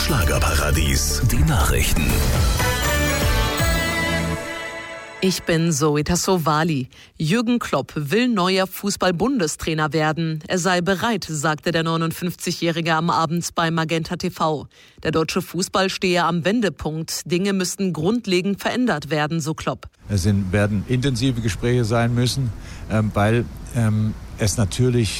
Schlagerparadies, die Nachrichten. Ich bin Zoe Tassovali. Jürgen Klopp will neuer Fußball-Bundestrainer werden. Er sei bereit, sagte der 59-Jährige am Abend bei Magenta TV. Der deutsche Fußball stehe am Wendepunkt. Dinge müssten grundlegend verändert werden, so Klopp. Es werden intensive Gespräche sein müssen, weil es natürlich